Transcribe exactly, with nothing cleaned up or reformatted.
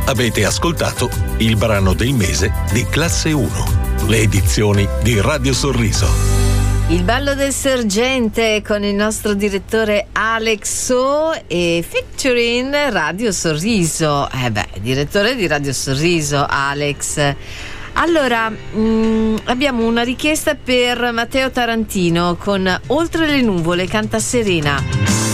Avete ascoltato il brano del mese di Classe uno, le edizioni di Radio Sorriso. Il ballo del sergente con il nostro direttore Alex So e featuring Radio Sorriso. Eh beh, direttore di Radio Sorriso, Alex. Allora, mh, abbiamo una richiesta per Matteo Tarantino con Oltre le nuvole, canta Serena.